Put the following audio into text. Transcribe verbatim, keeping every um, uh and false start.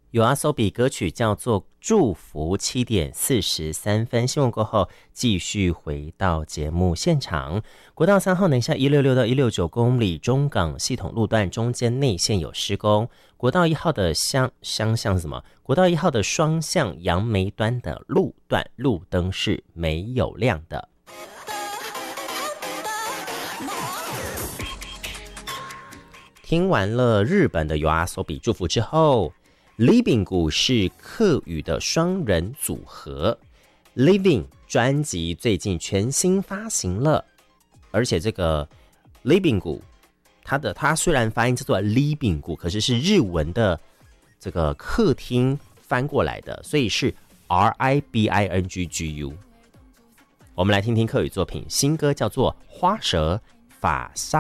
YOASOBI 歌曲叫做《祝福》，七点四十三分。新闻过后，继续回到节目现场。国道三号南下一六六到一六九公里，中港系统路段中间内线有施工。国道一号的相相向是什么？国道一号的双向杨梅端的路段路灯是没有亮的。听完了日本的YOASOBI祝福之后，Living 谷是客语的双人组合。Living 专辑最近全新发行了，而且这个 Living 谷，它的它虽然发音叫做 Living 谷，可是是日文的这个客厅翻过来的，所以是 R I B I N G G U。我们来听听客语作品，新歌叫做《花蛇法萨》。